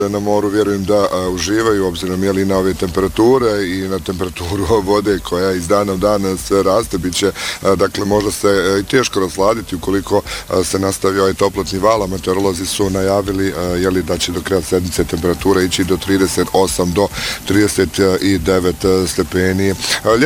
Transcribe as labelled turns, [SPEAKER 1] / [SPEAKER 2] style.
[SPEAKER 1] Na moru vjerujem da uživaju, obzirom i na ove temperature i na temperaturu vode koja iz dana u dan sve raste. Biće, dakle, možda se i teško rasladiti ukoliko se nastavi ovaj toplotni val. Meteorolozi su najavili da će do kraja sedmice temperatura ići do 38 do 39 stepeni.